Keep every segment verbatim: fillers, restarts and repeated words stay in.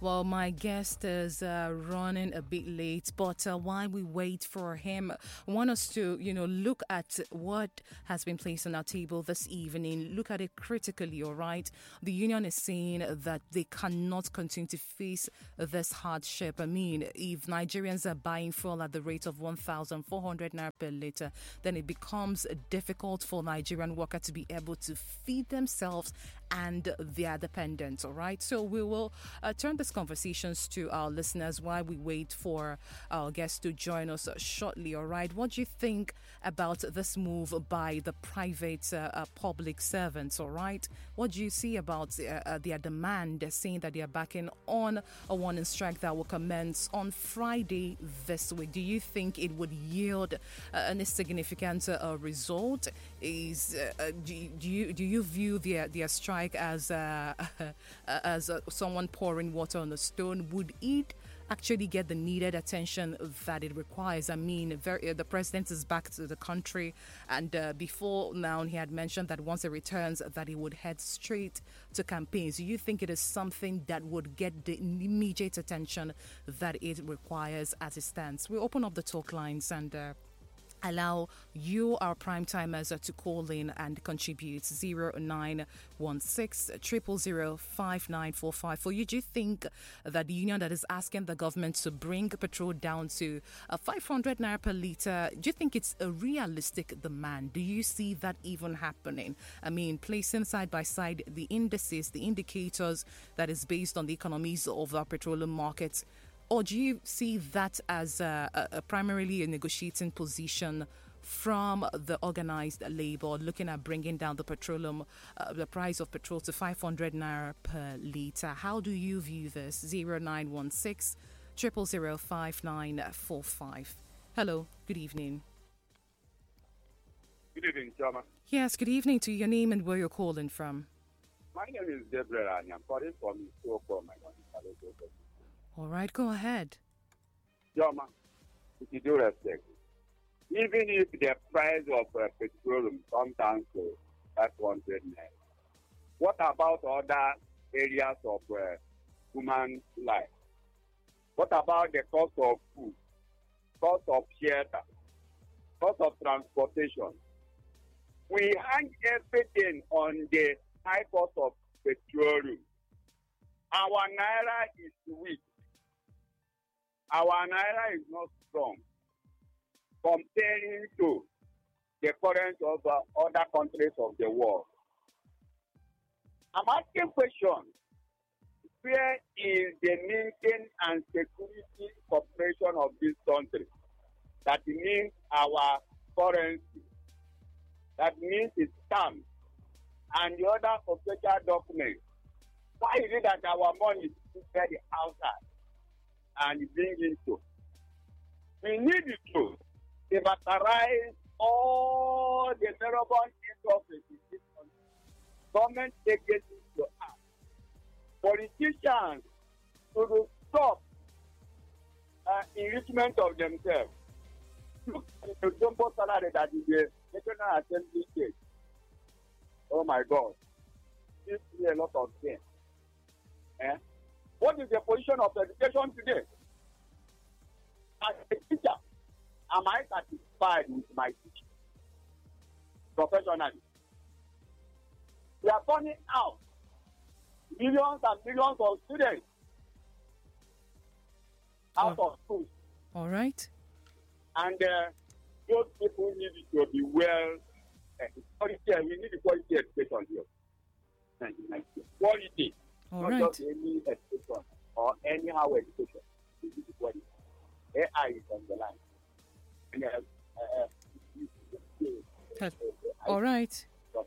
Well, my guest is uh, running a bit late, but uh, while we wait for him, I want us to, you know, look at what has been placed on our table this evening. Look at it critically, all right? The union is saying that they cannot continue to face this hardship. I mean, if Nigerians are buying fuel at the rate of one thousand four hundred naira per litre, then it becomes difficult for Nigerian workers to be able to feed themselves and their dependents, all right? So we will uh, turn this conversations to our listeners while we wait for our guests to join us shortly, all right? What do you think about this move by the private uh, uh, public servants, all right? What do you see about uh, uh, their demand, saying that they are backing on a warning strike that will commence on Friday this week? Do you think it would yield uh, any significant uh, result? Is uh, do, you- do you do you view their their strike as uh, as uh, someone pouring water on a stone? Would it actually get the needed attention that it requires? I mean, very, uh, the president is back to the country, and uh, before now he had mentioned that once he returns, that he would head straight to campaigns. Do you think it is something that would get the immediate attention that it requires as it stands? We open up the talk lines and Uh, allow you, our prime timers, uh, to call in and contribute. Zero nine one six triple zero five nine four five. For you, do you think that the union that is asking the government to bring petrol down to uh, five hundred naira per litre, do you think it's a realistic demand? Do you see that even happening? I mean, placing side by side the indices, the indicators that is based on the economies of our petroleum markets, or do you see that as a, a, a primarily a negotiating position from the organized labor, looking at bringing down the petroleum, uh, the price of petrol to five hundred naira per litre? How do you view this? zero nine one six zero zero five nine four five. Hello, good evening. Good evening, Chama. Yes, good evening to your name and where you're calling from. My name is Gabriel and I'm calling from Soko, my God. All right, go ahead. Chama, with due respect, even if the price of uh, petroleum comes down to five hundred naira, what about other areas of uh, human life? What about the cost of food, cost of shelter, cost of transportation? We hang everything on the high cost of petroleum. Our naira is weak. Our naira is not strong comparing to the currency of uh, other countries of the world. I'm asking questions. Where is the maintenance and security corporation of this country? That means our currency. That means its stamp and the other official documents. Why is it that our money is spread outside and bring into? We need to privatize all the relevant industries in this country. Government agencies to act. Politicians to stop uh, enrichment of themselves. Look at the jumbo salary that is the National Assembly gave. Oh my God. This is a lot of things. Eh? What is the position of education today? As a teacher, am I satisfied with my teaching professionally? We are turning out millions and millions of students out Oh. of schools. All right. And uh, those people need to be well. Uh, quality, we need quality education here. Quality. All Not right. just any education or anyhow education. This is what it is. A I is on the line. And, uh, uh, uh, All right.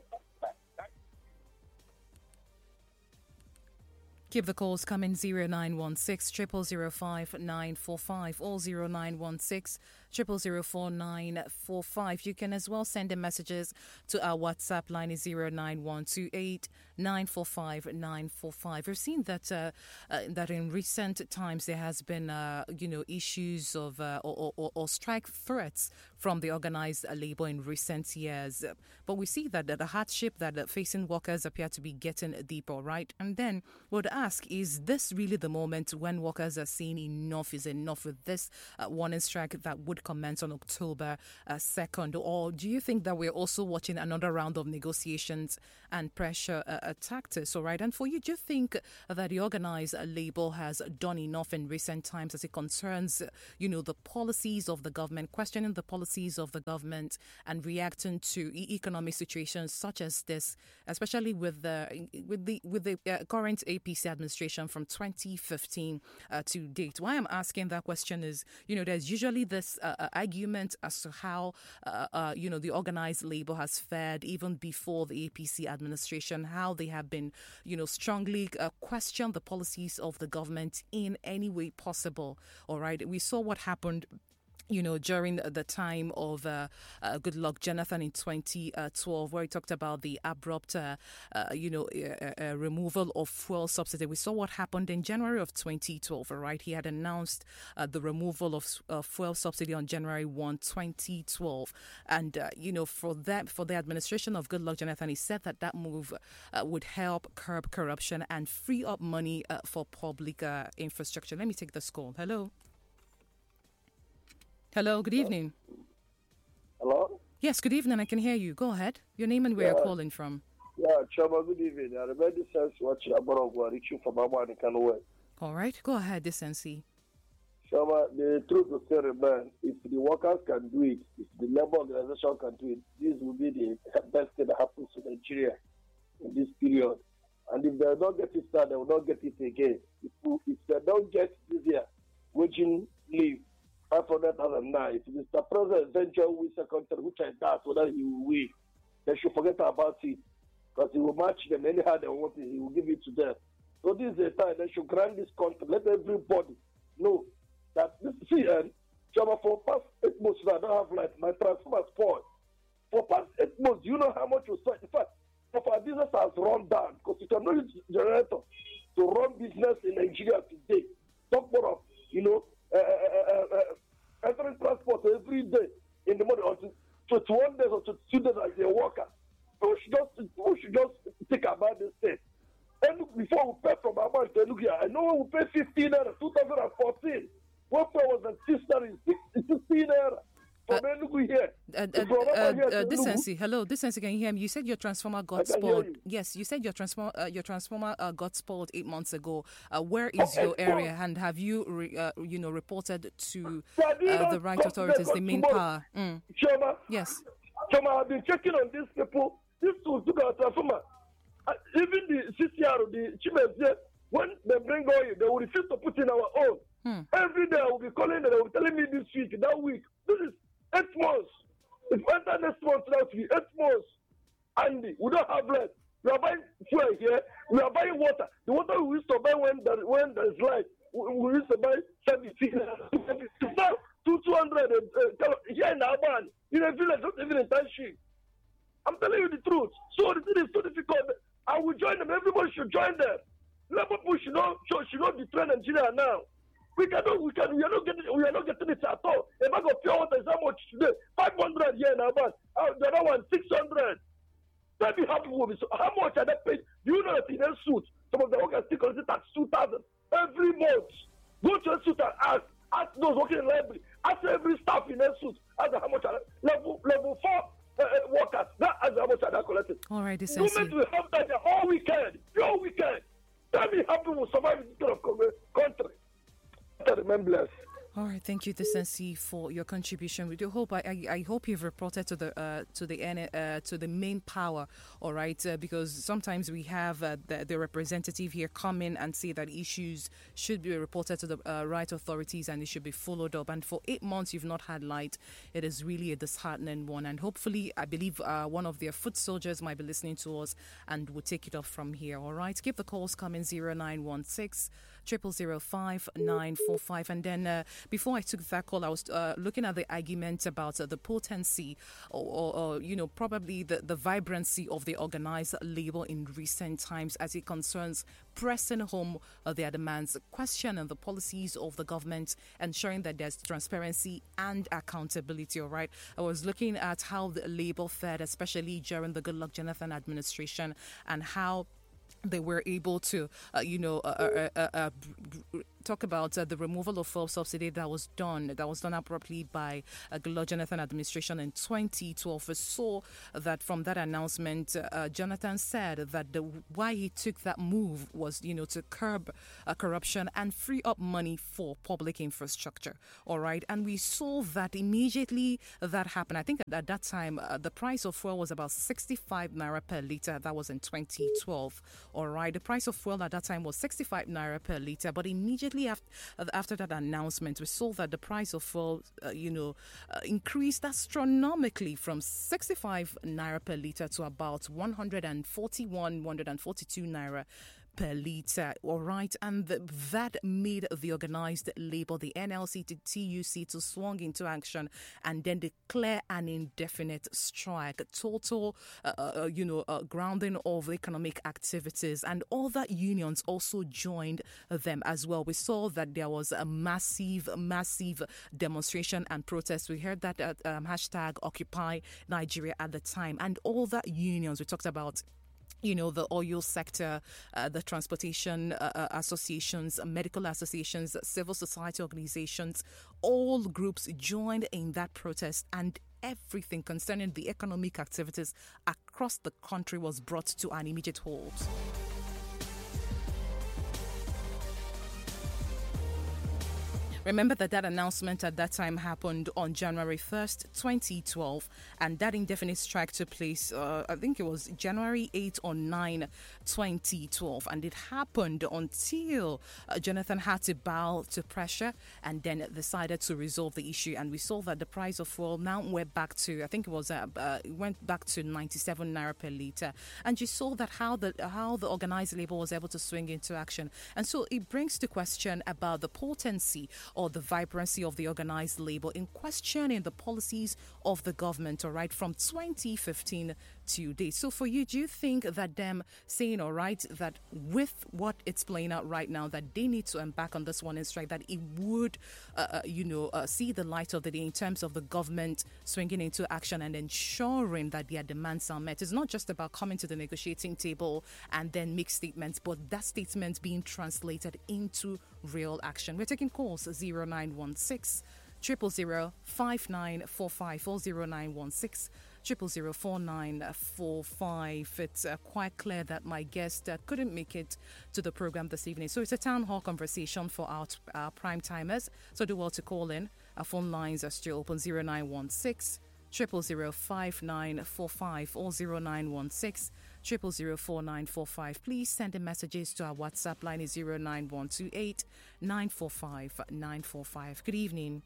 Keep the calls coming. Zero nine one six triple zero five nine four five or zero nine one six Triple zero four nine four five. You can as well send the messages to our WhatsApp line is zero nine one two eight nine four five nine four five. We've seen that uh, uh, that in recent times there has been uh, you know issues of uh, or, or, or strike threats from the organized labor in recent years, but we see that the hardship that uh, facing workers appear to be getting deeper, right? And then would ask, is this really the moment when workers are saying enough is enough with this uh, warning strike that would commence on October uh, second, or do you think that we're also watching another round of negotiations and pressure uh, uh, tactics? All right, and for you, do you think that the organized labor has done enough in recent times as it concerns, you know, the policies of the government, questioning the policies of the government and reacting to e- economic situations such as this, especially with the with the with the uh, current A P C administration from twenty fifteen uh, to date? Why I'm asking that question is, you know, there's usually this uh, uh, argument as to how, uh, uh, you know, the organized labor has fared even before the A P C administration, how they have been, you know, strongly uh, questioned the policies of the government in any way possible. All right. We saw what happened, you know, during the time of uh, uh, Goodluck Jonathan in twenty twelve, where he talked about the abrupt, uh, uh, you know, uh, uh, removal of fuel subsidy. We saw what happened in January of twenty twelve, right? He had announced uh, the removal of uh, fuel subsidy on January first, twenty twelve. And, uh, you know, for that, for the administration of Goodluck Jonathan, he said that that move uh, would help curb corruption and free up money uh, for public uh, infrastructure. Let me take this call. Hello. Hello, good evening. Hello? Yes, good evening. I can hear you. Go ahead. Your name and where Yeah. you're calling from. Yeah, Chama, good evening. I remember this sense watching a Borogwa reaching from Mama and Kanaway. All right, go ahead, Decency. Chama, the truth will still remain. If the workers can do it, if the labor organization can do it, this will be the best thing that happens to Nigeria in this period. And if they don't get it started, they will not get it again. If, if they don't get this year, waging leave, five hundred thousand now. If Mister President venture with secretary, which I doubt whether he will win, they should forget about it. Because he will match them anyhow they want it, he will give it to them. So this is the time they should grant this country. Let everybody know that this see and Jama, for past eight months now, I don't have light. My transformer spoiled. For past eight months, do you know how much you spent? In fact, if our business has run down, because you cannot use generator to run business in Nigeria today. Talk more of, you know, Uh, uh, uh, uh, entering transport every day in the morning or to twenty-one days or to two days as a worker. So we should just, we should just think about this thing. And before we pay from our bank, look here, I know when we pay fifteen naira, two thousand fourteen, when pay was at six naira, sixteen naira. From uh, Enugu here. Uh, uh, uh, uh, Decency, hello, Decency, can you hear me? You said your transformer got spoiled. You. Yes, you said your transformer, uh, your transformer uh, got spoiled eight months ago. Uh, where is okay, your area, and have you, re, uh, you know, reported to uh, the right authorities, the main power? Mm. Choma, yes. Choma, I've been checking on these people. This will took our transformer. Uh, even the C C R, the chief engineer, when they bring oil, they will refuse to put in our own. Hmm. Every day I will be calling them, they will be telling me this week, that week. This is eight months. If enter next month, now to be eight months. And we don't have light. We are buying fuel here. We are buying water. The water we used to buy when there, when there's light, we, we used to buy seventeen. Now, two, two hundred uh, here in Aban, in a village, not even in township. I'm telling you the truth. So the thing is so difficult. I will join them. Everybody should join them. Labour people should not, should not betray Nigeria now. We cannot, we can, we are not getting, we are not getting it at all. A bag of pure water is how much today? Five hundred here in Aban. Uh, the other one, six hundred. Let me happy with so how much are they paid? Do you know that in a suit, some of the workers still collect tax two thousand every month? Go to a suit and ask, ask those working in library, ask every staff in a suit, ask how much are level level four uh, workers. That ask how much are they collecting. All right, this is government will have that all weekend, pure weekend. Let me happy will survive in this kind of country. Remember. All right, thank you, Decency, for your contribution. We do hope I, I, I hope you've reported to the uh, to the uh, to the main power. All right, uh, because sometimes we have uh, the, the representative here come in and say that issues should be reported to the uh, right authorities and it should be followed up. And for eight months, you've not had light. It is really a disheartening one. And hopefully, I believe uh, one of their foot soldiers might be listening to us and will take it off from here. All right, keep the calls coming zero nine one six. Triple zero five nine four five, and then uh, before I took that call, I was uh, looking at the argument about uh, the potency or, or, or, you know, probably the, the vibrancy of the organized labor in recent times as it concerns pressing home uh, their demands, questioning the policies of the government, ensuring that there's transparency and accountability, all right? I was looking at how the labor fared, especially during the Goodluck Jonathan administration, and how they were able to, uh, you know, uh, uh, uh, uh, talk about uh, the removal of fuel subsidy that was done, that was done abruptly by uh, Goodluck Jonathan administration in twenty twelve. We saw that from that announcement, uh, Jonathan said that the why he took that move was, you know, to curb uh, corruption and free up money for public infrastructure. All right, and we saw that immediately that happened. I think at, at that time uh, the price of fuel was about sixty-five naira per liter. That was in twenty twelve. All right, the price of fuel at that time was sixty-five naira per liter, but immediately after, after that announcement, we saw that the price of fuel, uh, you know, uh, increased astronomically from sixty-five naira per liter to about one hundred forty-one, one hundred forty-two naira per litre, all right, and the, that made the organised labour, the N L C, to T U C, to swung into action and then declare an indefinite strike, total, uh, uh, you know, uh, grounding of economic activities, and other unions also joined them as well. We saw that there was a massive, massive demonstration and protest. We heard that at um, hashtag Occupy Nigeria at the time, and all the unions we talked about, you know, the oil sector, uh, the transportation uh, uh, associations, medical associations, civil society organizations, all groups joined in that protest, and everything concerning the economic activities across the country was brought to an immediate halt. Remember that that announcement at that time happened on January first, twenty twelve, and that indefinite strike took place, uh, I think it was January eighth or ninth, twenty twelve, and it happened until uh, Jonathan had to bow to pressure and then decided to resolve the issue, and we saw that the price of fuel now went back to, I think it was, uh, uh, it went back to ninety-seven naira per litre, and you saw that how the, how the organised labour was able to swing into action, and so it brings to question about the potency or the vibrancy of the organised labour in questioning the policies of the government, all right, from twenty fifteen to date. So for you, do you think that them saying, all right, that with what it's playing out right now, that they need to embark on this one and strike, that it would, uh, uh, you know, uh, see the light of the day in terms of the government swinging into action and ensuring that their demands are met? It's not just about coming to the negotiating table and then make statements, but that statement being translated into real action. We're taking calls zero nine one six, zero zero zero, five nine four five or zero nine one six, zero zero zero, four nine four five. It's uh, quite clear that my guest uh, couldn't make it to the program this evening. So it's a town hall conversation for our, our prime timers. So do well to call in. Our phone lines are still open zero nine one six, zero zero zero, five nine four five or zero nine one six, zero zero zero, four nine four five. Please send in messages to our WhatsApp line is zero nine one two eight, nine four five nine four five. Good evening.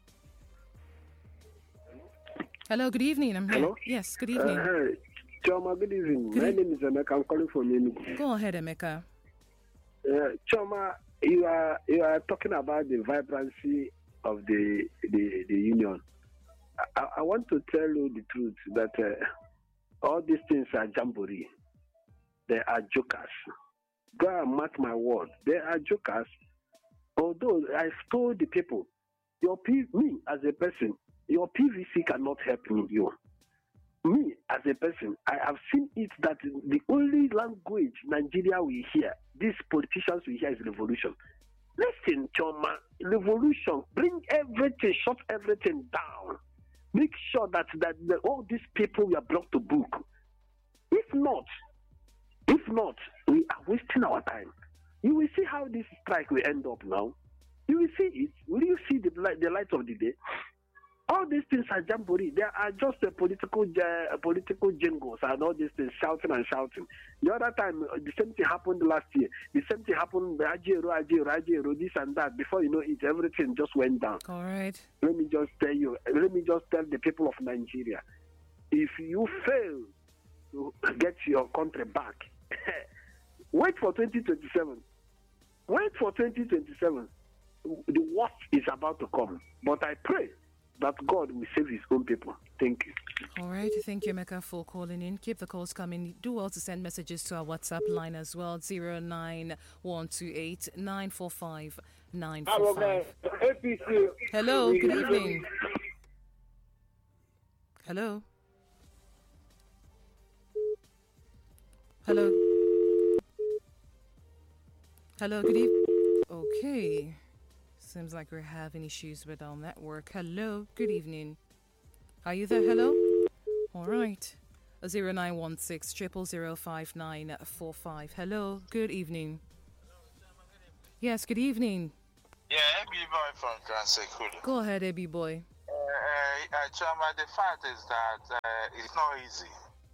Hello, good evening. I'm here. Hello? Yes, good evening. Uh, hi. Choma, good evening. Good My e- name is Emeka. I'm calling from Enugu. Go ahead, Emeka. Uh, Choma, you are you are talking about the vibrancy of the the, the union. I, I want to tell you the truth that uh, all these things are jamboree. They are jokers. Go and mark my word. They are jokers. Although I've told the people, your P- me as a person, your P V C cannot help me. You, me as a person, I have seen it that the only language Nigeria will hear, these politicians will hear, is revolution. Listen, Choma, revolution. Bring everything, shut everything down. Make sure that that the, all these people we are brought to book. If not, if not, we are wasting our time. You will see how this strike will end up now. You will see it. Will you see the light, the light of the day? All these things are jamboree. They are just a political uh, political jingles and all these things, shouting and shouting. The other time, uh, the same thing happened last year. The same thing happened, Ajero, Ajero, Ajero, this and that. Before you know it, everything just went down. All right. Let me just tell you, let me just tell the people of Nigeria, if you fail to get your country back, wait for twenty twenty-seven. Wait for twenty twenty-seven. the worst is about to come. But I pray that God will save his own people. Thank you. All right. Thank you, Emeka, for calling in. Keep the calls coming. Do well to send messages to our WhatsApp line as well, zero nine one two eight nine four five nine four five. Hello. Good evening. Hello. Hello. Hello. Good evening. Okay. Seems like we're having issues with our network. Hello, good evening. Are you there? Hello? All right. zero nine one six zero zero five nine four five. Hello, good evening. Yes, good evening. Yeah, Ebi Boy from Transekulu. Go ahead, Ebi Boy. Uh, uh, Chama, the fact is that uh, it's not easy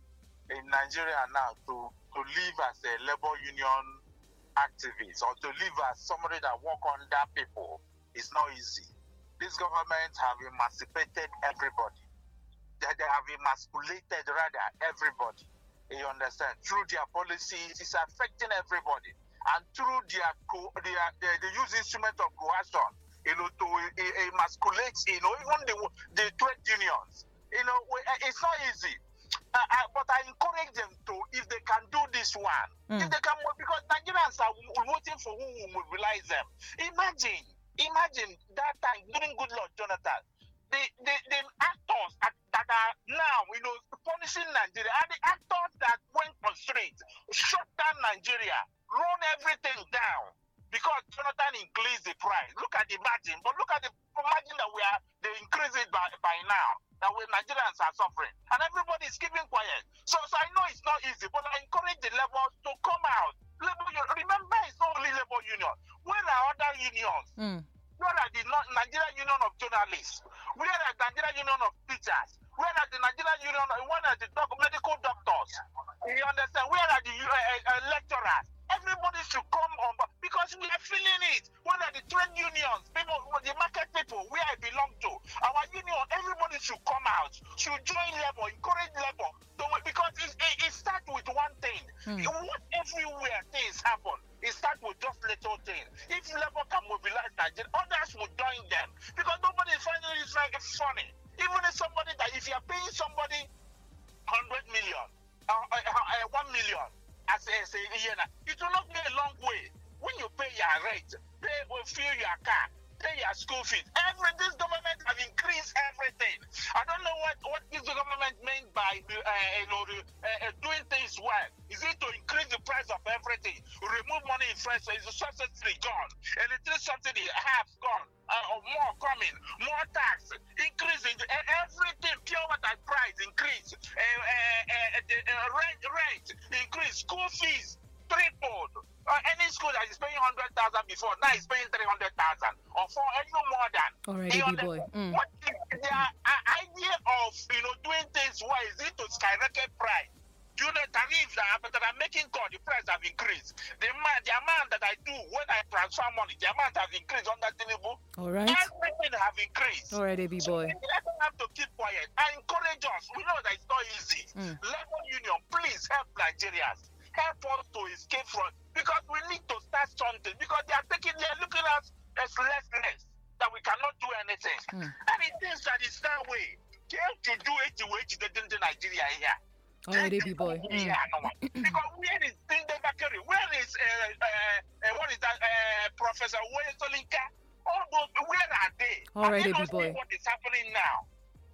in Nigeria now to, to live as a labor union activists or to live as somebody that work under people is not easy. These governments have emancipated everybody. They, they have emasculated rather everybody. You understand? Through their policies, it's affecting everybody. And through their, co- their they, they use instrument of coercion, you know, to uh, emasculate, you know, even the, the trade unions. You know, it's not easy. Uh, uh, but I encourage them to, if they can do this one, mm. if they can, because Nigerians are voting for who will mobilize them. Imagine, imagine that time during Goodluck Jonathan, the, the, the actors that, that are now, you know, punishing Nigeria are the actors that went on street, shut down Nigeria, run everything down because Jonathan increased the price. Look at the margin, but look at the margin that we are, they increase it by, by now. That we Nigerians are suffering, and everybody is keeping quiet. So, so I know it's not easy, but I encourage the labels to come out. Labor union, remember, it's not only labor union. Where are other unions? Mm. Where are the Nigerian Union of Journalists? Where are the Nigerian Union of Teachers? Where are the Nigerian Union? Where are the doc, medical doctors? You understand? Where are the uh, uh, lecturers? Everybody should come on because we are feeling it. What are the trade unions, people, the market people, where I belong to, our union, everybody should come out, should join labor, encourage labor. Because it, it, it starts with one thing. Mm. What everywhere things happen, it starts with just little things. If labor can mobilize Nigeria, others will join them. Because nobody is finding it like it's funny. Even if somebody that, if you're paying somebody one hundred million, uh, uh, uh, one million, as a, as a year, it will not be a long way. When you pay your rent, pay will fuel your car, pay your school fees. Every this government have increased everything. I don't know what, what this government meant by uh, you know, uh, doing things well. Is it to increase the price of everything? Remove money in fresh, is the subsidy gone? Electricity subsidy half gone. Uh, or more coming, more tax, increasing everything, pure water price increase, uh, uh, uh, the, uh, rent, rent increase, school fees tripled. Uh, any school that is paying one hundred thousand before, now is paying three hundred thousand or for any more than. All right, baby boy. Mm. What is their uh, idea of, you know, doing things? Why is it to skyrocket price? You know, tariffs that, that are making God, the price have increased. The, man, the amount that I do when I transfer money, the amount have increased under Tinubu. All right. Everything have increased. All right, baby boy. So we don't have to keep quiet. I encourage us. We know that it's not easy. Mm. Labor Union, please help Nigerians. Help us to escape from, because we need to start something. Because they are taking, they are looking at us as less less, that we cannot do anything. Mm. And it thinks that it's that way. They have to do it the way they did in Nigeria here. All right, baby boy. Mm. Yeah, no, because where is Dinde Bakari? Where is uh, uh, uh, what is that? Uh, Professor Wayne Solinka? All those, where are they? All right, baby boy. What is happening now?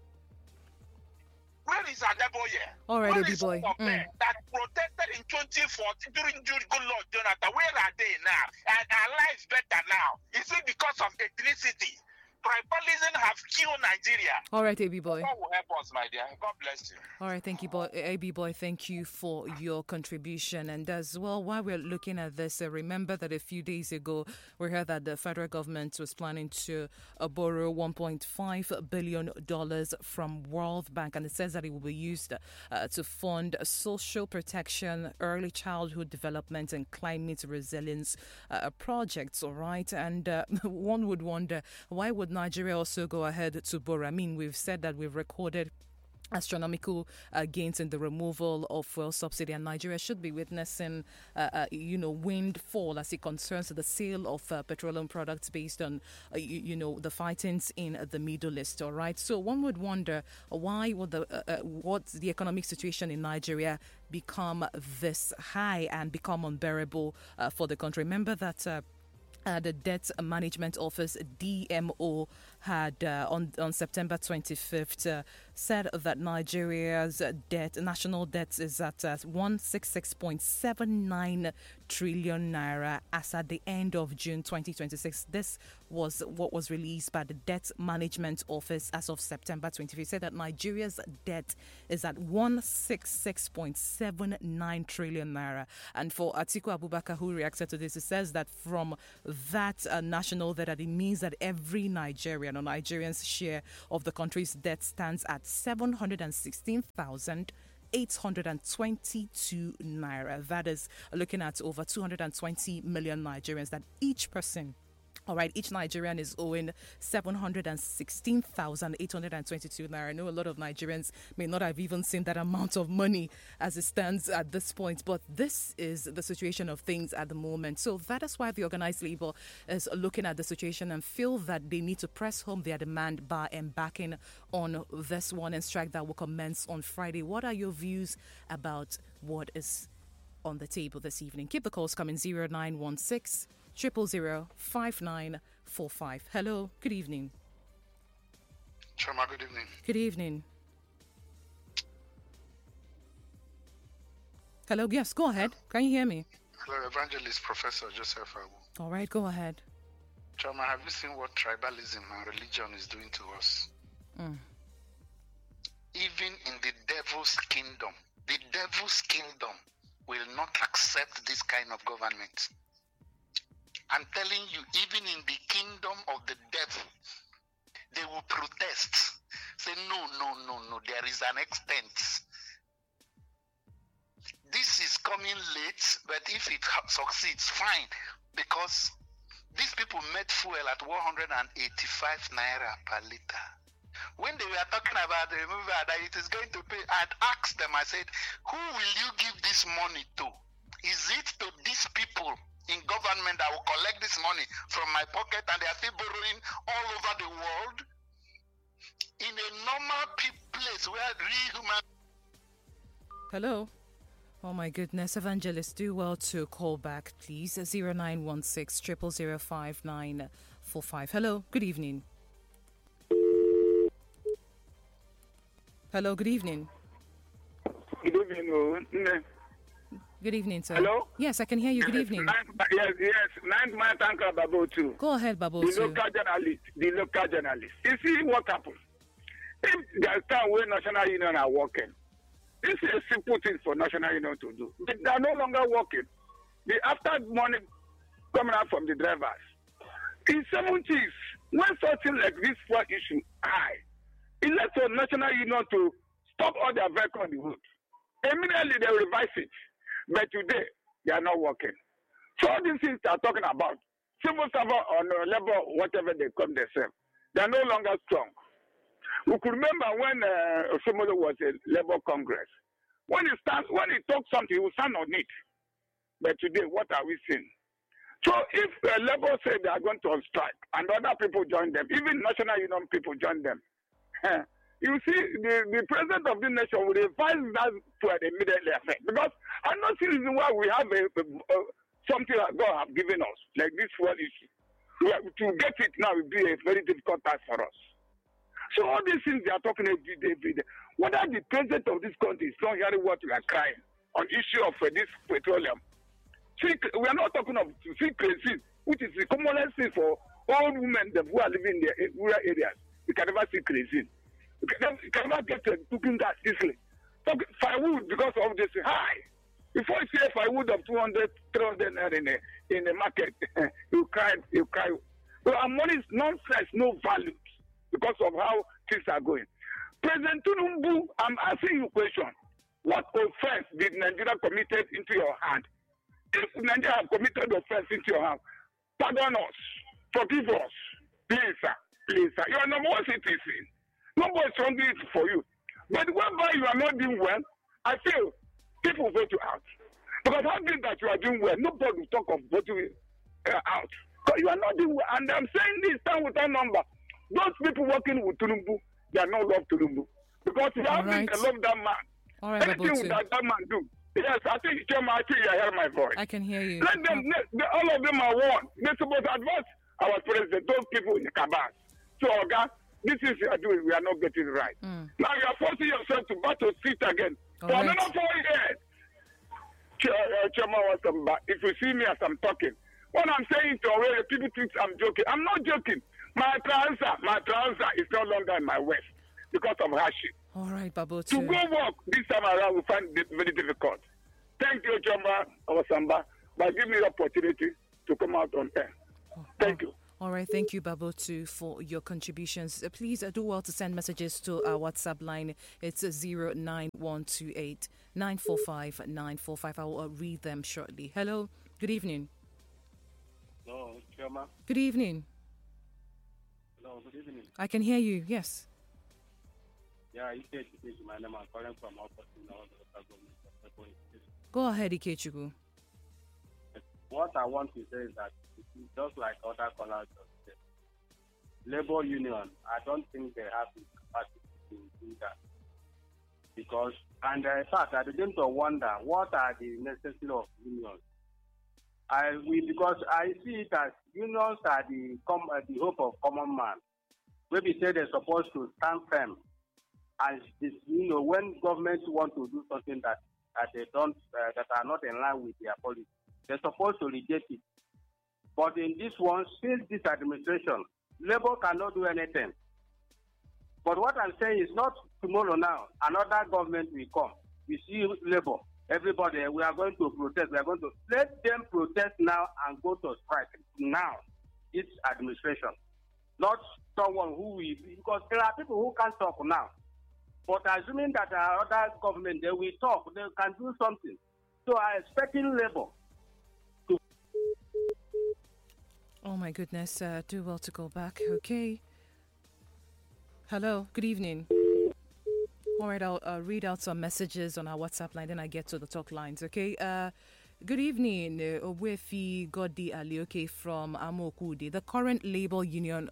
Where is Adeboye? All right, where baby is boy. Mm. That protested in twenty fourteen during Goodluck Jonathan? Where are they now? And our lives better now? Is it because of ethnicity? Tribalism have killed Nigeria. All right, A B boy. God will help us, my dear. God bless you. All right, thank you, boy. A B boy, thank you for your contribution. And as well, while we're looking at this, uh, remember that a few days ago, we heard that the federal government was planning to uh, borrow one point five billion dollars from World Bank. And it says that it will be used uh, to fund social protection, early childhood development, and climate resilience uh, projects. All right. And uh, one would wonder, why would Nigeria also go ahead to borrow? I mean, we've said that we've recorded astronomical uh, gains in the removal of fuel subsidy, and Nigeria should be witnessing, uh, uh, you know, windfall as it concerns the sale of uh, petroleum products based on, uh, you, you know, the fightings in uh, the Middle East. All right. So one would wonder why would the uh, uh, what's the economic situation in Nigeria become this high and become unbearable uh, for the country? Remember that. Uh, Uh, the Debt Management Office, D M O, had uh, on on September twenty-fifth uh, said that Nigeria's debt, national debt, is at uh, one hundred sixty-six point seven nine trillion naira as at the end of June twenty twenty-six. This was what was released by the Debt Management Office as of September twenty-fifth. It said that Nigeria's debt is at one hundred sixty-six point seven nine trillion naira. And for Atiku Abubakar, who reacted to this, it says that from that uh, national debt, that it means that every Nigerian or Nigerian's share of the country's debt stands at seven hundred sixteen thousand eight hundred twenty-two naira. That is looking at over two hundred twenty million Nigerians, that each person, all right, each Nigerian is owing seven hundred sixteen thousand eight hundred twenty-two naira. I know a lot of Nigerians may not have even seen that amount of money as it stands at this point, but this is the situation of things at the moment. So that is why the organized labor is looking at the situation and feel that they need to press home their demand by embarking on this one and strike that will commence on Friday. What are your views about what is on the table this evening? Keep the calls coming. Zero nine one six Triple zero five nine four five. Hello, good evening. Choma, good evening. Good evening. Hello, yes, go ahead. Can you hear me? Hello, Evangelist Professor Joseph Abu. All right, go ahead. Choma, have you seen what tribalism and religion is doing to us? Mm. Even in the devil's kingdom, the devil's kingdom will not accept this kind of government. I'm telling you, even in the kingdom of the devil, they will protest. Say, no, no, no, no, there is an extent. This is coming late, but if it succeeds, fine. Because these people made fuel at one hundred eighty-five naira per liter. When they were talking about the removal that it is going to pay, I'd asked them, I said, who will you give this money to? Is it to these people in government that will collect this money from my pocket and they are still borrowing all over the world? In a normal pe- place where real human... Hello? Oh my goodness, Evangelist, do well to call back, please. zero nine one six zero zero five nine four five. Hello, good evening. Hello, good evening. Good evening. Good evening, sir. Hello? Yes, I can hear you. Good evening. Ninth, yes, yes. Ninth man tanker Babo too. Go ahead, Babo The too. local journalist. The local journalist. You see what happened? If there's time where National Union are working, this is a simple thing for National Union to do. They are no longer working. The after money coming out from the drivers. In seventies, when something like this for issue high, it led for National Union to stop all their vehicles on the road. Immediately they will revise it. But today, they are not working. So all these things they are talking about, civil servant or no, labor, whatever they come themselves, they are no longer strong. We could remember when uh, Osomolo was a Labour Congress. When he stands, when he talks something, he will stand on it. But today, what are we seeing? So if uh, Labour say they are going to strike and other people join them, even National Union people join them, eh, you see, the, the president of the nation will revise that to an immediate effect. Because I'm not seeing reason why we have a, a, a, something that God has given us, like this one issue. To get it now will be a very difficult task for us. So all these things they are talking every day, every day. Whether the president of this country is not hearing what we are crying on issue of uh, this petroleum. See, we are not talking of secrecy, which is the commonest thing for all women who are living in the rural areas. You can never see crazy. You can, you can never get uh, cooking gas easily. Firewood, because of this high. Before you see a firewood of two hundred, three hundred in a, in the market, you cry, you cry. So our money is nonsense, no value because of how things are going. President Tinubu, I'm asking you a question. What offense did Nigeria committed into your hand? If Nigeria have committed offense into your hand, pardon us, forgive us, please, sir, please, sir. You are number one citizen. Nobody is wronging it for you. But whereby you are not doing well, I feel people vote you out. Because how big that you are doing well, nobody will talk of voting you uh, out. Because you are not doing well. And I'm saying this time without number. Those people working with Tulumbu, they are not love Tulumbu. Because you have right. to love that man. All right, anything that that man do. Yes, I think Chairman, I think you hear my voice. I can hear you. Let them, they, all of them are one. They're supposed to advance our president, those people in the cabal. So, okay, this is you are doing, we are not getting it right. Mm. Now you are forcing yourself to battle seat again. All for right. another four years. Uh, Chairman, if you see me as I'm talking, what I'm saying to already, people think I'm joking. I'm not joking. My transfer, my transfer is no longer in my waist because of hardship. All right, Babotu. To go work this time around, we find it very difficult. Thank you, Chamba Awasamba, by giving me the opportunity to come out on air. Thank you. All right, thank you, Babotu, for your contributions. Uh, please uh, do well to send messages to our WhatsApp line. It's zero nine one two eight nine four five nine four five. I will uh, read them shortly. Hello, good evening. Hello, Chama. Good evening. Hello, good evening. I can hear you, yes. Yeah, you said my name. I'm calling from Austin. Go ahead, Ikechukwu. What I want to say is that it's just like other callers just said. Labor union, I don't think they have the capacity to do that. Because, and in fact, I begin to wonder what are the necessity of unions. I we because I see it as unions are the com, uh, the hope of common man. Maybe say they're supposed to stand firm. And this, you know, when governments want to do something that, that they don't, uh, that are not in line with their policy, they're supposed to reject it. But in this one, since this administration, Labour cannot do anything. But what I'm saying is not tomorrow now, another government will come. We see Labour, everybody, we are going to protest. We are going to let them protest now and go to strike now. This administration, not someone who will, because there are people who can't talk now. But assuming that our other government, they will talk, they can do something. So I'm expecting Labour to... Oh my goodness, uh, do well to go back, okay. Hello, good evening. All right, I'll uh, read out some messages on our WhatsApp line, then I get to the talk lines, okay. Uh, good evening, uh, Owefi Godi Alioke from Amokude. The current labor union,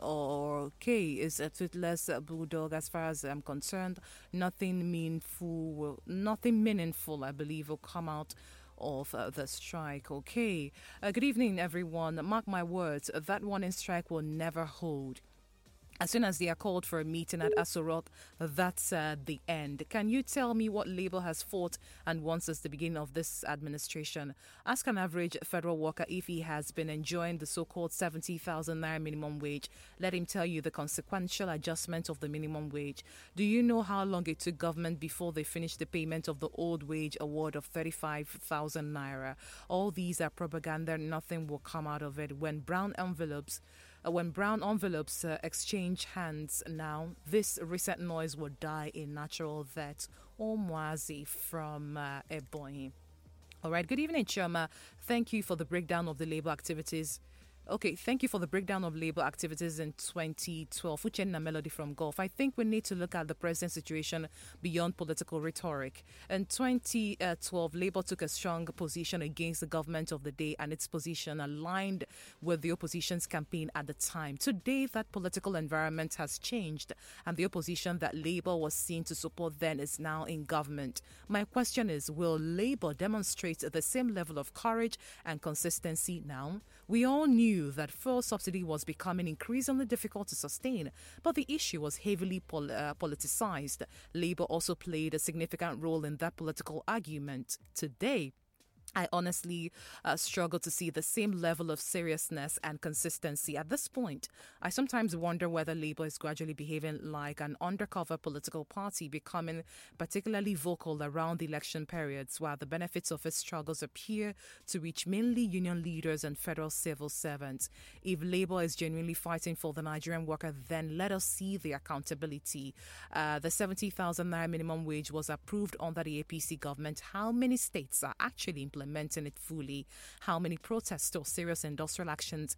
okay, is a toothless bulldog as far as I'm concerned. Nothing meaningful, will, nothing meaningful, I believe, will come out of uh, the strike. Okay. Uh, good evening, everyone. Mark my words, that one in strike will never hold. As soon as they are called for a meeting at Aso Rock, that's uh, the end. Can you tell me what Labour has fought and wants since the beginning of this administration? Ask an average federal worker if he has been enjoying the so-called seventy thousand naira minimum wage. Let him tell you the consequential adjustment of the minimum wage. Do you know how long it took government before they finished the payment of the old wage award of thirty-five thousand naira? All these are propaganda. Nothing will come out of it. When brown envelopes Uh, when brown envelopes uh, exchange hands now, this recent noise will die a natural death. Omwazi from uh, Ebonyi. All right, good evening, Choma. Thank you for the breakdown of the labor activities. Okay, thank you for the breakdown of labor activities in twenty twelve. Uchenna Melody from Gulf. I think we need to look at the present situation beyond political rhetoric. In twenty twelve, Labour took a strong position against the government of the day, and its position aligned with the opposition's campaign at the time. Today, that political environment has changed, and the opposition that Labour was seen to support then is now in government. My question is, will Labour demonstrate the same level of courage and consistency now? We all knew that fuel subsidy was becoming increasingly difficult to sustain, but the issue was heavily pol- uh, politicized. Labour also played a significant role in that political argument. Today, I honestly uh, struggle to see the same level of seriousness and consistency at this point. I sometimes wonder whether Labour is gradually behaving like an undercover political party, becoming particularly vocal around the election periods, while the benefits of its struggles appear to reach mainly union leaders and federal civil servants. If Labour is genuinely fighting for the Nigerian worker, then let us see the accountability. Uh, the seventy thousand naira minimum wage was approved under the A P C government. How many states are actually implementing implementing it fully? How many protests or serious industrial actions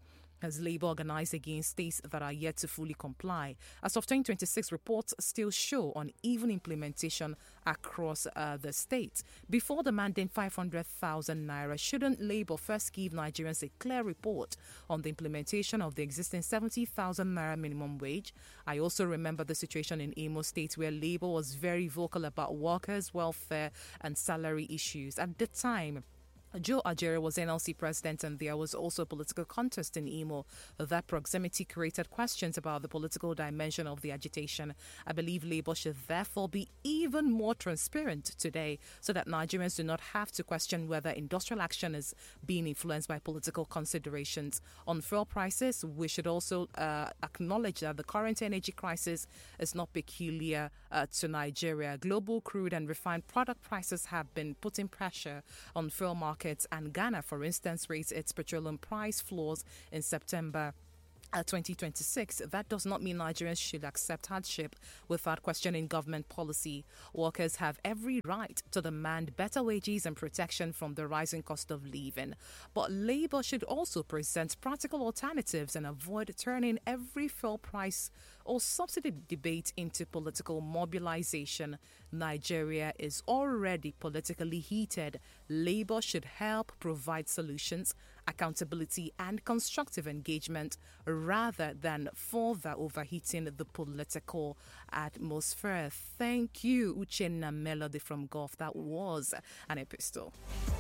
as Labour organised against states that are yet to fully comply. As of twenty twenty-six, reports still show uneven implementation across uh, the states. Before demanding five hundred thousand naira, shouldn't Labour first give Nigerians a clear report on the implementation of the existing seventy thousand naira minimum wage? I also remember the situation in Imo State where Labour was very vocal about workers' welfare and salary issues. At the time, Joe Ajere was N L C president, and there was also a political contest in Imo. That proximity created questions about the political dimension of the agitation. I believe Labour should therefore be even more transparent today so that Nigerians do not have to question whether industrial action is being influenced by political considerations. On fuel prices, we should also uh, acknowledge that the current energy crisis is not peculiar uh, to Nigeria. Global crude and refined product prices have been putting pressure on fuel markets. And Ghana, for instance, raised its petroleum price floors in September Uh, twenty twenty-six. That does not mean Nigerians should accept hardship without questioning government policy. Workers have every right to demand better wages and protection from the rising cost of living. But Labour should also present practical alternatives and avoid turning every fuel price or subsidy debate into political mobilization. Nigeria is already politically heated. Labour should help provide solutions, accountability and constructive engagement rather than further overheating the political atmosphere. Thank you, Uchenna Melody from Gulf. That was an epistle.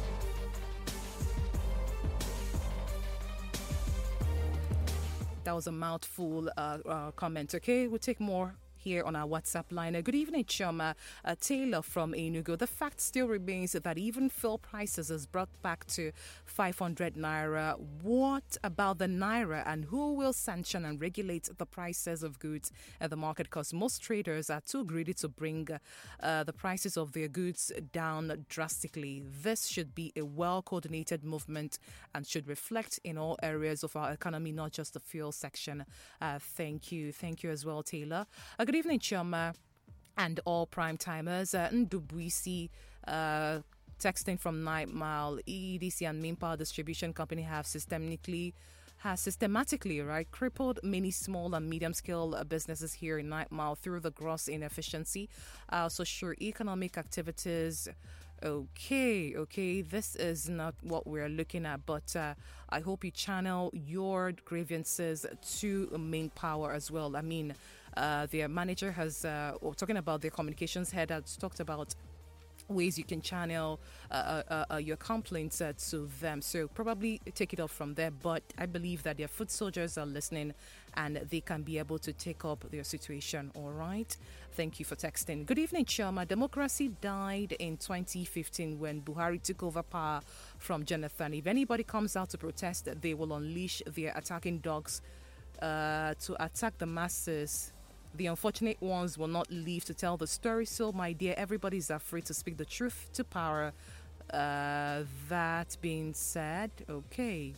That was a mouthful uh, uh, comment. Okay, we'll take more here on our WhatsApp line. Uh, good evening, Choma. Uh, Taylor from Enugu. The fact still remains that even fuel prices is brought back to five hundred naira. What about the naira, and who will sanction and regulate the prices of goods at the market? Because most traders are too greedy to bring uh, the prices of their goods down drastically. This should be a well-coordinated movement and should reflect in all areas of our economy, not just the fuel section. Uh, thank you. Thank you as well, Taylor. Uh, Good evening, Choma, and all prime timers. Uh, Ndubuisi, uh, texting from Night Mile. E D C and Main Power Distribution Company have systemically, has systematically, right, crippled many small and medium-scale uh, businesses here in Night Mile through the gross inefficiency. Uh, so, sure, economic activities. Okay, okay, this is not what we're looking at, but uh, I hope you channel your grievances to Main Power as well. I mean, uh, their manager has, uh, or talking about their communications head, has talked about ways you can channel uh, uh, uh, your complaints uh, to them. So probably take it off from there. But I believe that their foot soldiers are listening and they can be able to take up their situation. All right. Thank you for texting. Good evening, Choma. Democracy died in twenty fifteen when Buhari took over power from Jonathan. If anybody comes out to protest, they will unleash their attacking dogs uh, to attack the masses. The unfortunate ones will not live to tell the story. So, my dear, everybody is afraid to speak the truth to power. Uh, that being said, okay.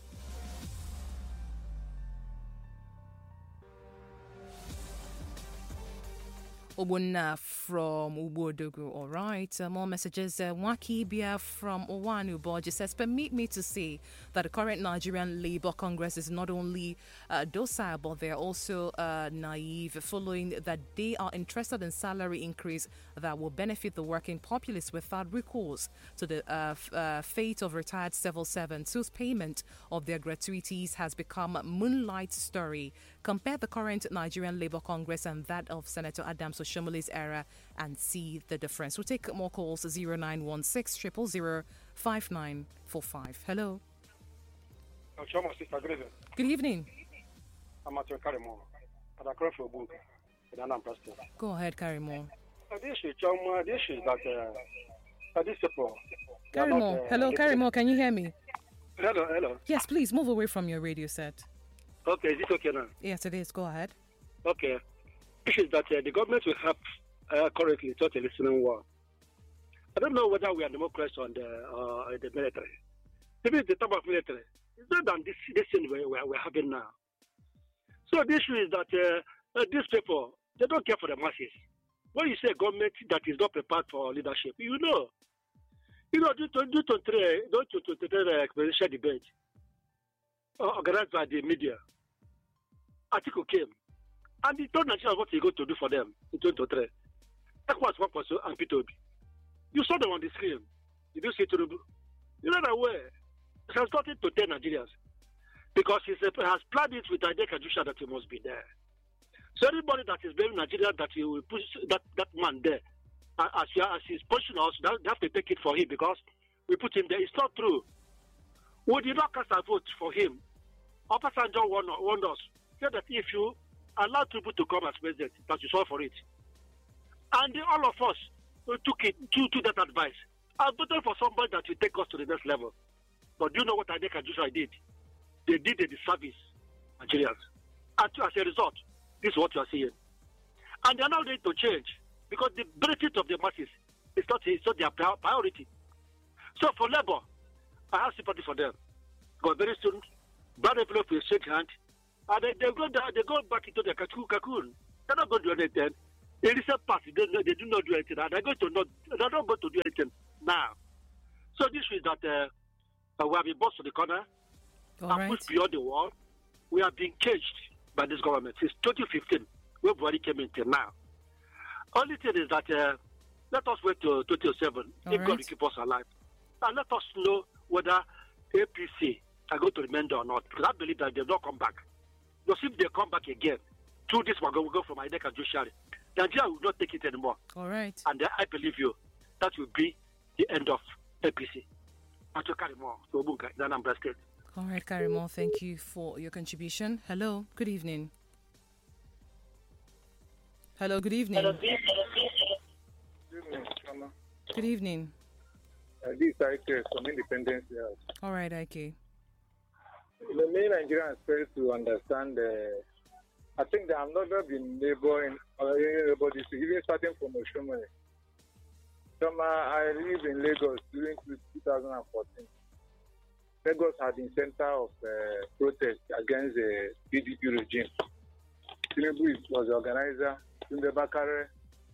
Obuna from Ubodogu. All right. Uh, more messages. Uh, Wakibia from Owanu Boji says, permit me to say that the current Nigerian Labour Congress is not only uh, docile, but they're also uh, naive, following that they are interested in salary increase that will benefit the working populace without recourse to the uh, f- uh, fate of retired civil servants whose payment of their gratuities has become a moonlight story. Compare the current Nigerian Labour Congress and that of Senator Adams Oshomole's era and see the difference. We'll take more calls. zero nine one six, zero zero zero, five nine four five. Hello. Good evening. I'm at Karimo. At a crop for book. Go ahead, Karimo. This is this is that uh, this support. Karimo. Hello, Karimo. Can you hear me? Hello, hello. Yes, please move away from your radio set. Okay, is it okay now? Yes, it is. Go ahead. Okay. This is that uh, the government will have uh, currently taught a listening war. I don't know whether we are democrats on the uh, the military. Maybe the top of military. It's not than this this thing we we're, we're having now. So the issue is that uh, uh, these people, they don't care for the masses. When you say a government that is not prepared for leadership, you know, you know, due to due to due to, to, to, to the presidential debate uh, organized by the media, Atiku came, and he told Nigerians what he's going to do for them in twenty twenty-three. That was what was and Peter Obi. You saw them on the screen. Did you see Tinubu? You're not aware. He has gotten to tell Nigerians because he has planned it with Ade Kajusha that he must be there. So anybody that is blaming Nigeria that he will push that, that man there, uh, as, he, as he's pushing us, they have to take it for him because we put him there. It's not true. We did not cast a vote for him. Obasanjo warned, warned us. Said that if you allow people to come as president, that you solve for it. And all of us took it, took, took that advice. I voted for somebody that will take us to the next level. But do you know what Ade Kajusha did? They did a disservice, Nigerians. And as a result, this is what you are seeing. And they are now ready to change because the benefit of the masses is not, is not their priority. So for Labour, I have sympathy for them. But very soon, bad envelope will shake hand, and they, they, go down, they go back into their cocoon. They're not going to do anything. In recent past, they, they do not do anything, and they're, going to not, they're not going to do anything now. So this is that uh, we have been brought to the corner All and right. pushed beyond the wall. We are being caged by this government since twenty fifteen, where Buhari came into now. Only thing is that uh, let us wait till twenty oh seven if right. God will keep us alive. And let us know whether A P C are going to remain there or not. Because I believe that they will not come back. Because if they come back again, through this one, we will go from Ade Kajusha. Nigeria will not take it anymore. All right. And uh, I believe you, that will be the end of A P C. And to carry more to Obunka, then I'm State. All right, Karimo, thank you for your contribution. Hello, good evening. Hello, good evening. Hello, good evening, Chama. Good evening. Uh, this is Ike from Independence House. All right, Ike. The main Nigerians fail to understand. Uh, I think they have never been laboring or any labor district, even starting from Oshomole. Chama, I live in Lagos during two thousand fourteen. Lagos had been center of uh, protest against the P D P regime. Tinubu was the organizer. Tunde Bakare,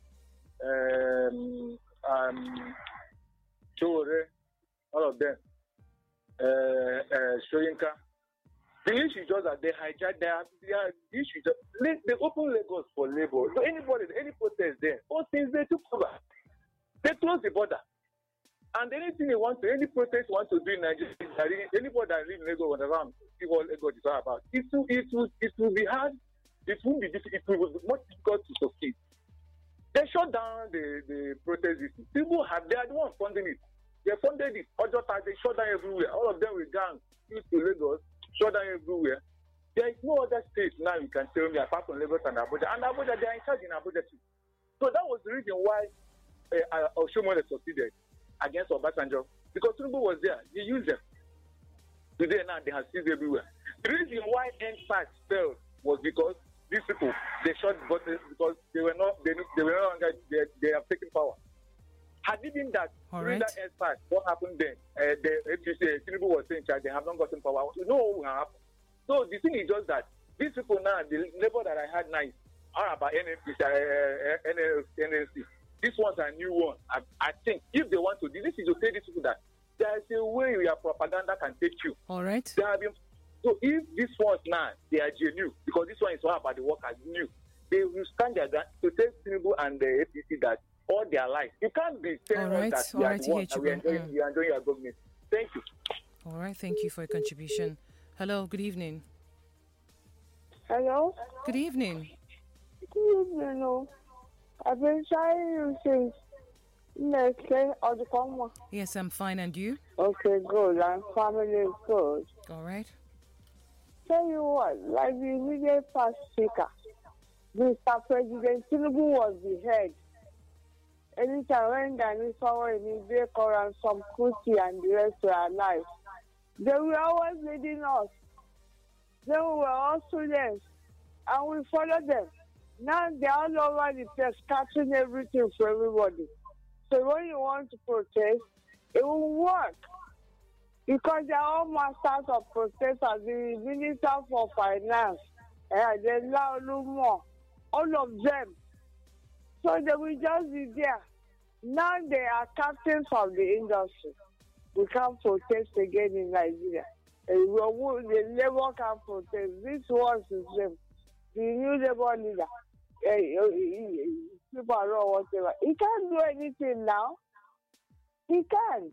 um, um, Chore, all of them, uh, uh, Shoyinka. The issue is just that they hijack their, their the issue. Just, they open Lagos for labor. So anybody, any protest there, all things they took over. They close the border. And anything they want to, any protest want to do in Nigeria, anybody that lives in Lagos, whatever, see what Lagos is all about. It will, it will, it will be hard. It won't be difficult. It will be much difficult to succeed. They shut down the, the protest. People have, they are the ones funding it. They funded it. Other times they shut down everywhere. All of them with gangs, to Lagos, shut down everywhere. There is no other state now you can tell me apart from Lagos and Abuja. And Abuja, they are in charge in Abuja too. So that was the reason why uh, Oshomole succeeded against Obasanjo. Because Tinubu was there. He used them. Today now they have seized everywhere. The reason why N S A S failed was because these people, they shot buttons because they were not, they, they were no longer, they, they have taken power. Had it been that, All during right. that N S A S, what happened then? Uh, the A P C, Tinubu was in charge, they have not gotten power. You know what will happen. So the thing is just that these people now, the labor that I had now is are about N N C, uh, N N C. These ones are new ones. I, I think if they want to, this is to tell these people that there is a way your propaganda can take you. All right. They have been, so if these ones now, they are genuine, because this one is all about the workers new, they will stand there that, to tell Tinubu and the A P C that all their life. You can't be telling All right. us that All we are right, the ones that we are Ikechukwu. enjoying, Mm. we are enjoying your government. Thank you. All right, thank you for your contribution. Hello, good evening. Hello? Good evening. Good evening. oh. I've been trying you since next day or the come. Yes, I'm fine, and you? Okay, good. And family is good. All right. Tell you what, like the immediate past speaker, Mister President Tinubu was the head. Anytime when Gani Sawa in Ibeko and some Kuti and the rest were alive, they were always leading us. They were all students, and we followed them. Now they're all over the place, catching everything for everybody. So when you want to protest, it will work. Because they're all masters of protesters. The Minister for Finance, uh, the Laolumo, all of them. So they will just be there. Now they are captains of the industry. We can't protest again in Nigeria. Uh, The labor can protest. This was the same. the new labor leader, uh, people are wrong, whatever. He can't do anything now. He can't.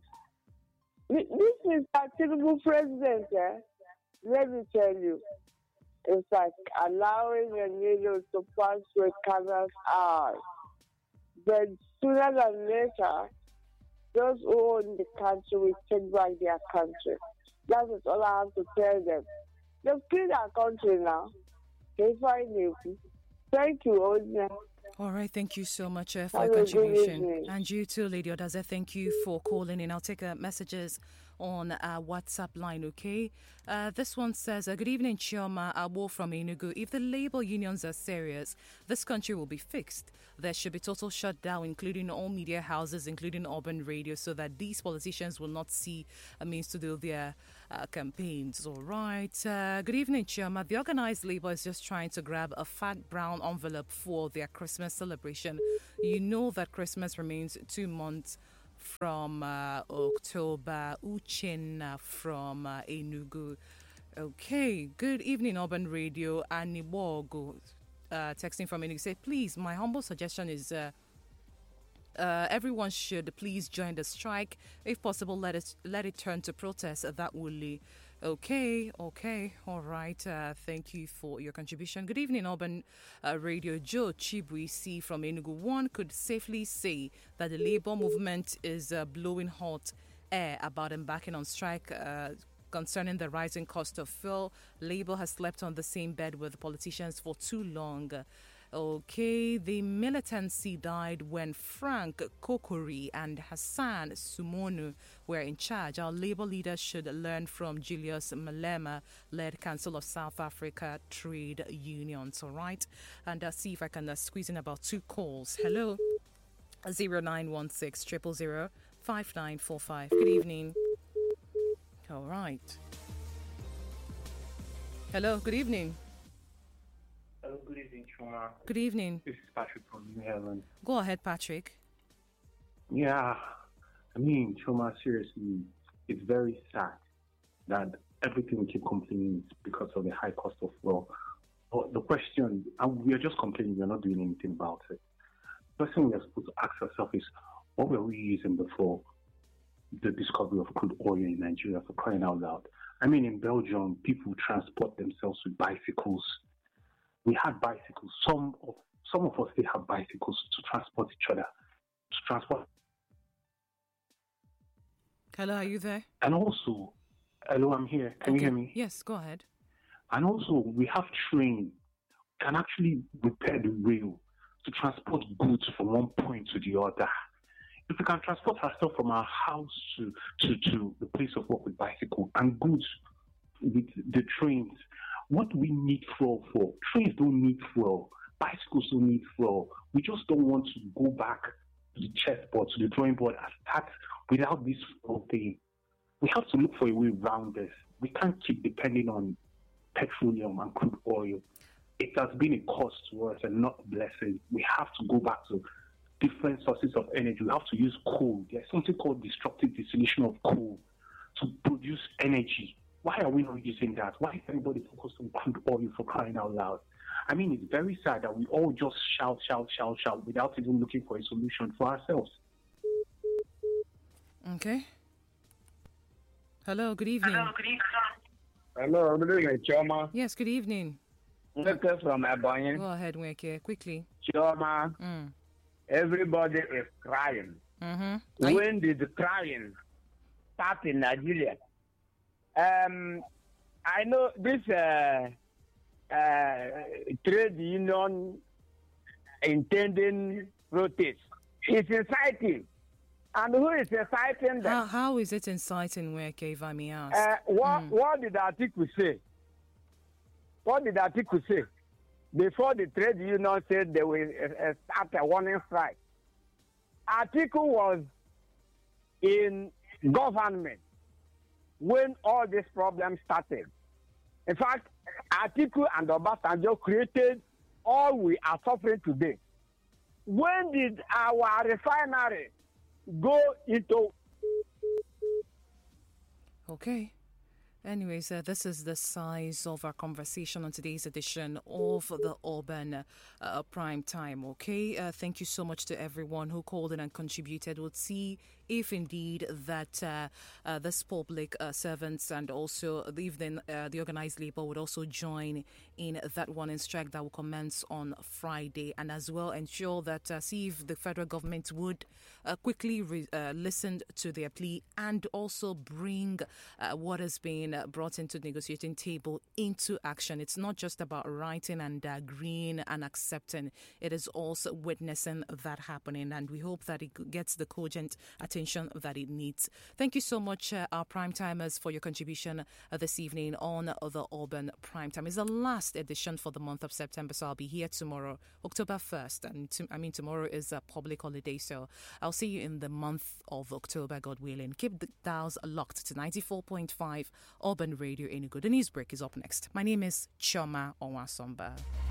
This is a terrible president, eh? Let me tell you. It's like allowing a needle to pass through a camel's eye. But sooner than later, those who own the country will take back their country. That is all I have to tell them. They've killed our country now. They find you. Thank you, Odina. All right, thank you so much uh, for Have your a good contribution. evening. And you too, Lady Odaze, thank you for calling in. I'll take uh, messages on our WhatsApp line, okay? Uh, this one says, uh, good evening, Chioma Abo from Enugu. If the labor unions are serious, this country will be fixed. There should be total shutdown, including all media houses, including urban radio, so that these politicians will not see a means to do their uh, campaigns. All right. Uh, good evening, Chioma. The organized labor is just trying to grab a fat brown envelope for their Christmas celebration. You know that Christmas remains two months from uh, October. Uchenna from uh, Enugu. Okay, good evening, Urban Radio. Anibogo, uh, texting from Enugu, say, please, my humble suggestion is uh, uh, everyone should please join the strike. If possible, let it, let it turn to protest. That will lead. Okay, okay, all right. Uh, thank you for your contribution. Good evening, Urban uh, Radio. Joe Chibuisi from Enugu. One could safely say that the labor movement is uh, blowing hot air about embarking on strike uh, concerning the rising cost of fuel. Labor has slept on the same bed with politicians for too long. Okay, the militancy died when Frank Kokori and Hassan Sumonu were in charge. Our labor leaders should learn from Julius Malema-led Council of South Africa Trade Unions, all right? And uh, see if I can uh, squeeze in about two calls. Hello, zero nine one six, zero zero zero, five nine four five. Good evening. All right. Hello, good evening. Hello, good evening, Choma. Good evening. This is Patrick from New Haven. Go ahead, Patrick. Yeah, I mean, Choma, seriously, it's very sad that everything we keep complaining is because of the high cost of fuel. But the question, and we are just complaining, we are not doing anything about it. The question we are supposed to ask ourselves is, what were we using before the discovery of crude oil in Nigeria, for crying out loud? I mean, in Belgium, people transport themselves with bicycles. We had bicycles. Some of some of us still have bicycles to transport each other, to transport. Hello, are you there? And also, hello, I'm here. Can okay. you hear me? Yes, go ahead. And also, we have train can actually repair the rail to transport goods from one point to the other. If we can transport ourselves from our house to, to, to the place of work with bicycle and goods with the trains, what do we need fuel for? Trains don't need fuel. Bicycles don't need fuel. We just don't want to go back to the chessboard, to the drawing board and start without this fuel thing. We have to look for a way around this. We can't keep depending on petroleum and crude oil. It has been a cost to us and not a blessing. We have to go back to different sources of energy. We have to use coal. There's something called destructive dissolution of coal to produce energy. Why are we not using that? Why is everybody focused on crude oil, for crying out loud? I mean, it's very sad that we all just shout, shout, shout, shout without even looking for a solution for ourselves. Okay. Hello, good evening. Hello, good evening. Hello, good evening, Choma. Yes, good evening. Weke from Ebonyi. Go ahead, Weke, quickly. Choma, mm. everybody is crying. Mm-hmm. When you... did the crying start in Nigeria? Um, I know this uh, uh, trade union intending protest is inciting. And who is inciting them? How, how is it inciting, Weke, if I may ask? Uh, what, mm. what did the article say? What did the article say? Before the trade union said they will uh, start a warning strike. Article was in government when all this problem started. In fact, Atiku and Obasanjo created all we are suffering today. When did our refinery go into... Okay. Anyways, uh, this is the size of our conversation on today's edition of the Urban uh, Prime Time. Okay, uh, thank you so much to everyone who called in and contributed. We'll see if indeed that uh, uh, this public uh, servants and also the evening, uh, the organized labor would also join in that one in strike that will commence on Friday, and as well ensure that uh, see if the federal government would uh, quickly re- uh, listen to their plea and also bring uh, what has been brought into the negotiating table into action. It's not just about writing and agreeing and accepting. It is also witnessing that happening, and we hope that it gets the cogent attention that it needs. Thank you so much, uh, our prime timers, for your contribution uh, this evening on the Urban Prime Time. It's the last edition for the month of September, so I'll be here tomorrow, October first, and to, I mean tomorrow is a public holiday, so I'll see you in the month of October, God willing. Keep the dials locked to ninety-four point five Urban Radio Enugu. The news break is up next. My name is Choma Onwasomba.